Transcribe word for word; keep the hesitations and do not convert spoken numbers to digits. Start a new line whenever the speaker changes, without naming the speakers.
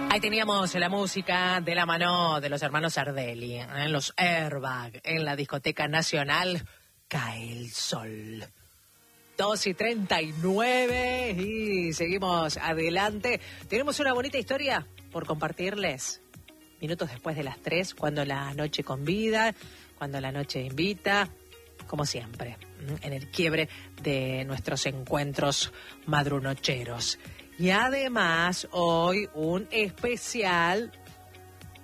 Ahí teníamos la música de la mano de los hermanos Sardelli, en los Airbag, en la discoteca nacional. Cae el sol. dos y treinta y nueve y seguimos adelante. Tenemos una bonita historia por compartirles. Minutos después de las tres, cuando la noche convida, cuando la noche invita, como siempre, en el quiebre de nuestros encuentros madrunocheros. Y además, hoy un especial